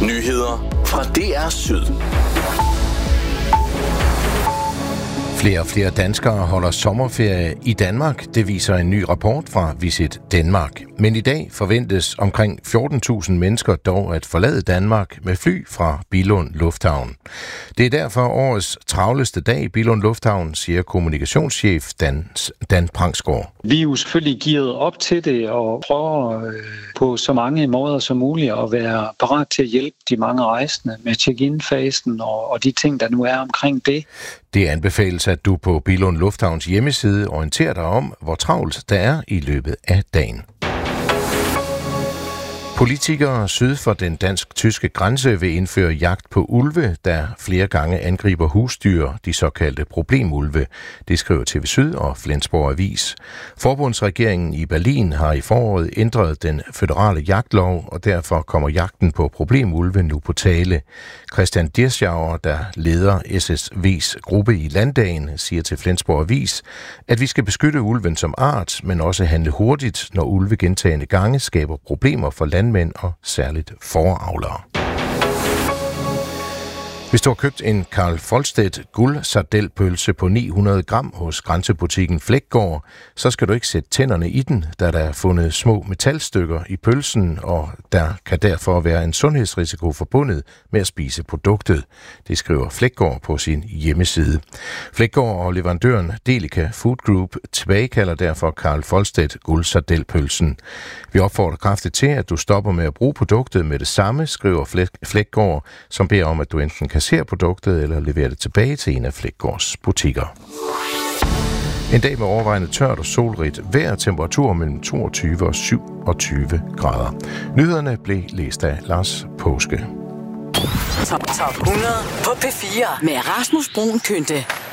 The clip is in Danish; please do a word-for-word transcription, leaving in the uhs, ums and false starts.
Nyheder fra D R Syd. Flere og flere danskere holder sommerferie i Danmark. Det viser en ny rapport fra Visit Danmark. Men i dag forventes omkring fjorten tusind mennesker dog at forlade Danmark med fly fra Billund Lufthavn. Det er derfor årets travleste dag i Billund Lufthavn, siger kommunikationschef Dan, Dan Prangsgaard. Vi er jo selvfølgelig gearet op til det og prøver øh, på så mange måder som muligt at være parat til at hjælpe de mange rejsende med check-in-fasen og, og de ting, der nu er omkring det. Det anbefales, at du på Billund Lufthavns hjemmeside orienterer dig om, hvor travlt der er i løbet af dagen. Politikere syd for den dansk-tyske grænse vil indføre jagt på ulve, der flere gange angriber husdyr, de såkaldte problemulve. Det skriver T V Syd og Flensborg Avis. Forbundsregeringen i Berlin har i foråret ændret den føderale jagtlov, og derfor kommer jagten på problemulve nu på tale. Christian Dirschauer, der leder S S V's gruppe i Landdagen, siger til Flensborg Avis, at vi skal beskytte ulven som art, men også handle hurtigt, når ulve gentagne gange skaber problemer for landmænd og særligt fåreavlere. Hvis du har købt en Carl Folstedt guldsardelpølse på ni hundrede gram hos grænsebutikken Fleggaard, så skal du ikke sætte tænderne i den, da der er fundet små metalstykker i pølsen, og der kan derfor være en sundhedsrisiko forbundet med at spise produktet. Det skriver Fleggaard på sin hjemmeside. Fleggaard og leverandøren Delica Food Group tilbagekalder derfor Carl Folstedt guldsardelpølsen. Vi opfordrer kraftigt til, at du stopper med at bruge produktet med det samme, skriver Fleggaard, som beder om, at du enten kan ser produktet eller leverer det tilbage til en af Fleggaards butikker. En dag med overvejende tørt og solrigt vejr, temperatur mellem toogtyve og syvogtyve grader. Nyhederne blev læst af Lars Påske. Top, top hundrede på P fire med Rasmus Bruun Kynte.